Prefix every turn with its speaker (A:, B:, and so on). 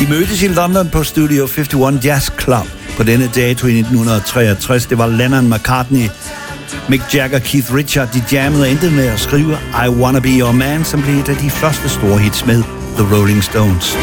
A: De mødtes i London på Studio 51 Jazz Club på denne dato i 1963. Det var Lennon, McCartney, Mick Jagger, Keith Richards. De jammede og endte med at skrive I Wanna Be Your Man, som blev et af de første store hits med The Rolling Stones.